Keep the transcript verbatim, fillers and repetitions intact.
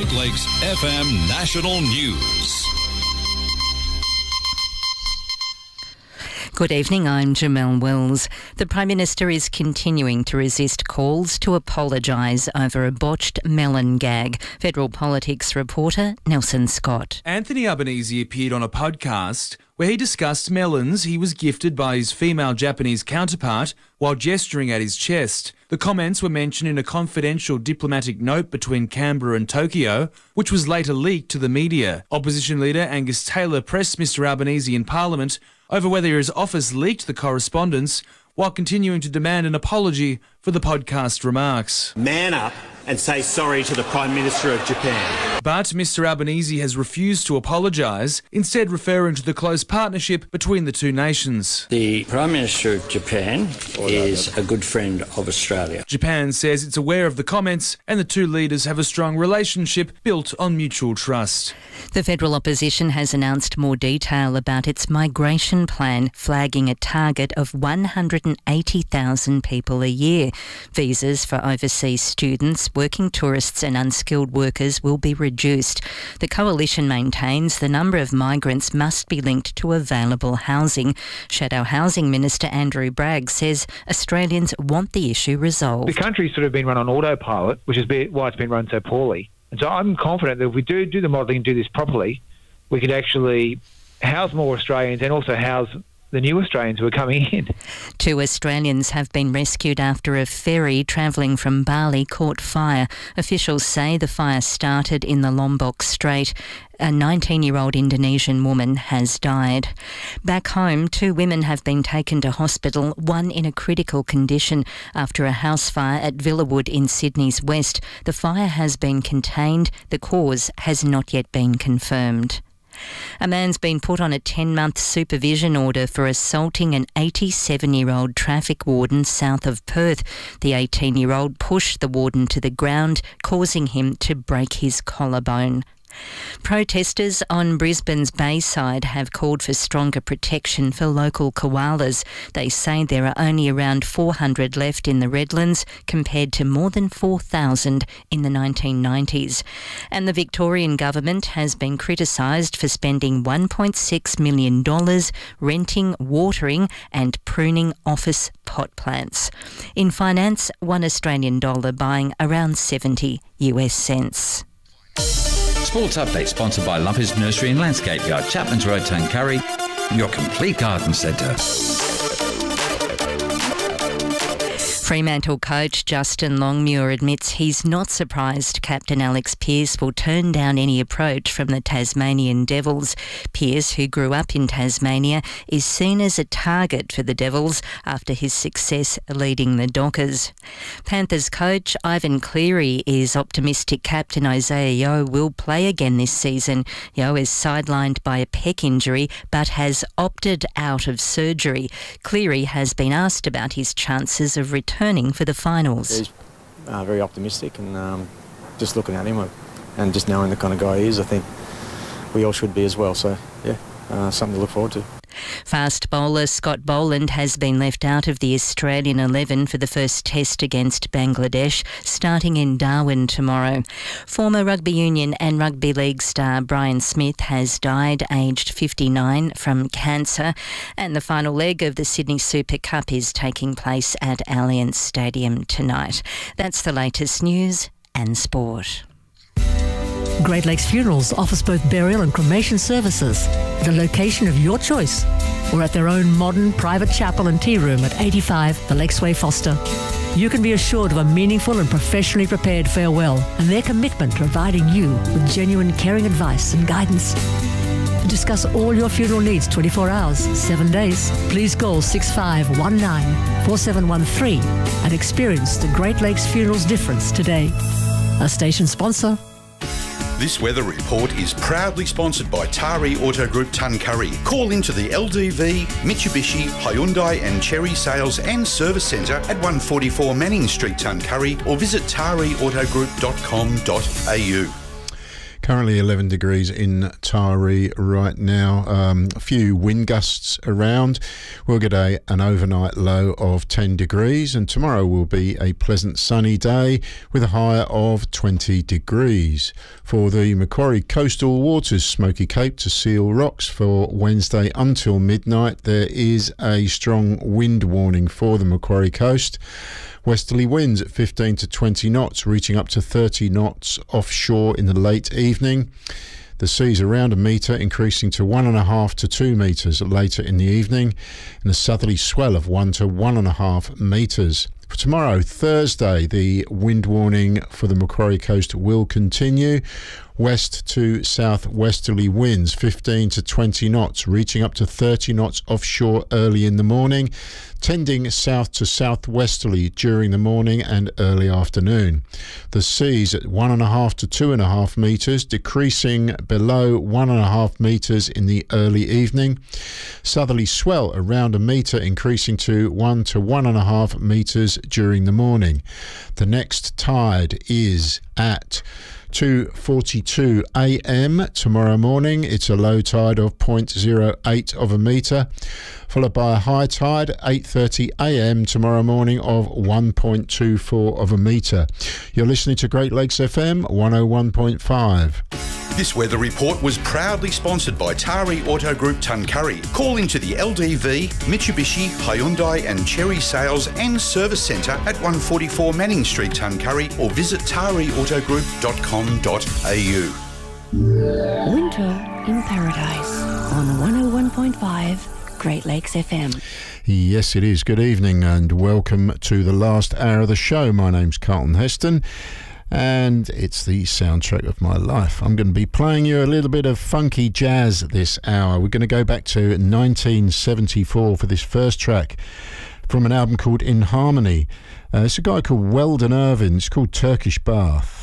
Great Lakes F M National News. Good evening, I'm Jamelle Wells. The Prime Minister is continuing to resist calls to apologise over a botched melon gag. Federal Politics reporter Nelson Scott. Anthony Albanese appeared on a podcast where he discussed melons he was gifted by his female Japanese counterpart while gesturing at his chest. The comments were mentioned in a confidential diplomatic note between Canberra and Tokyo, which was later leaked to the media. Opposition leader Angus Taylor pressed Mr Albanese in Parliament over whether his office leaked the correspondence, while continuing to demand an apology for the podcast remarks. Man up and say sorry to the Prime Minister of Japan. But Mr Albanese has refused to apologise, instead referring to the close partnership between the two nations. The Prime Minister of Japan is a good friend of Australia. Japan says it's aware of the comments and the two leaders have a strong relationship built on mutual trust. The federal opposition has announced more detail about its migration plan, flagging a target of one hundred eighty thousand people a year. Visas for overseas students, working tourists and unskilled workers will be reduced. The coalition maintains the number of migrants must be linked to available housing. Shadow Housing Minister Andrew Bragg says Australians want the issue resolved. The country's sort of been run on autopilot, which is why it's been run so poorly. And so I'm confident that if we do do the modelling and do this properly, we could actually house more Australians and also house the new Australians who are coming in. Two Australians have been rescued after a ferry travelling from Bali caught fire. Officials say the fire started in the Lombok Strait. A nineteen-year-old Indonesian woman has died. Back home, two women have been taken to hospital, one in a critical condition after a house fire at Villawood in Sydney's west. The fire has been contained. The cause has not yet been confirmed. A man's been put on a ten-month supervision order for assaulting an eighty-seven-year-old traffic warden south of Perth. The eighteen-year-old pushed the warden to the ground, causing him to break his collarbone. Protesters on Brisbane's Bayside have called for stronger protection for local koalas. They say there are only around four hundred left in the Redlands compared to more than four thousand in the nineteen nineties. And the Victorian government has been criticised for spending one point six million dollars renting, watering and pruning office pot plants. In finance, one Australian dollar buying around seventy US cents. Sports Update sponsored by Lumpers Nursery and Landscape Yard, Chapman's Road, Tuncurry, your complete garden centre. Fremantle coach Justin Longmuir admits he's not surprised Captain Alex Pearce will turn down any approach from the Tasmanian Devils. Pearce, who grew up in Tasmania, is seen as a target for the Devils after his success leading the Dockers. Panthers coach Ivan Cleary is optimistic Captain Isaiah Yeo will play again this season. Yeo is sidelined by a pec injury but has opted out of surgery. Cleary has been asked about his chances of returning for the finals. He's uh, very optimistic and um, just looking at him and just knowing the kind of guy he is, I think we all should be as well. So, yeah, uh, something to look forward to. Fast bowler Scott Boland has been left out of the Australian eleven for the first test against Bangladesh, starting in Darwin tomorrow. Former rugby union and rugby league star Brian Smith has died, aged fifty-nine, from cancer, and the final leg of the Sydney Super Cup is taking place at Allianz Stadium tonight. That's the latest news and sport. Great Lakes Funerals offers both burial and cremation services at a location of your choice or at their own modern private chapel and tea room at eighty-five The Lakesway, Foster. You can be assured of a meaningful and professionally prepared farewell and their commitment to providing you with genuine caring advice and guidance. To discuss all your funeral needs twenty-four hours, seven days, please call six five one nine, four seven one three and experience the Great Lakes Funerals difference today. A station sponsor. This weather report is proudly sponsored by Tari Auto Group Tuncurry. Call into the L D V, Mitsubishi, Hyundai and Chery Sales and Service Centre at one forty-four Manning Street, Tuncurry, or visit tari auto group dot com dot a u. Currently eleven degrees in Taree right now. Um, a few wind gusts around. We'll get a, an overnight low of ten degrees, and tomorrow will be a pleasant sunny day with a high of twenty degrees. For the Macquarie Coastal Waters, Smoky Cape to Seal Rocks for Wednesday until midnight, there is a strong wind warning for the Macquarie Coast. Westerly winds at fifteen to twenty knots, reaching up to thirty knots offshore in the late evening. The seas around a metre, increasing to one and a half to two metres later in the evening, and a southerly swell of one to one and a half metres. For tomorrow, Thursday, the wind warning for the Macquarie Coast will continue. West to southwesterly winds, fifteen to twenty knots, reaching up to thirty knots offshore early in the morning, tending south to southwesterly during the morning and early afternoon. The seas at one and a half to two and a half metres, decreasing below one and a half metres in the early evening. Southerly swell around a metre, increasing to one to one and a half metres during the morning. The next tide is at two forty-two a m tomorrow morning. It's a low tide of zero point zero eight of a metre, followed by a high tide eight thirty a m tomorrow morning of one point two four of a metre. You're listening to Great Lakes F M one oh one point five. This weather report was proudly sponsored by Taree Auto Group Tuncurry. Call into the L D V, Mitsubishi, Hyundai and Cherry Sales and Service Centre at one forty-four Manning Street, Tuncurry, or visit taree auto group dot com dot a u. Winter in Paradise on one oh one point five Great Lakes F M. Yes, it is. Good evening and welcome to the last hour of the show. My name's Carlton Heston, and it's the soundtrack of my life. I'm going to be playing you a little bit of funky jazz this hour. We're going to go back to nineteen seventy-four for this first track from an album called In Harmony. Uh, it's a guy called Weldon Irvine. It's called Turkish Bath.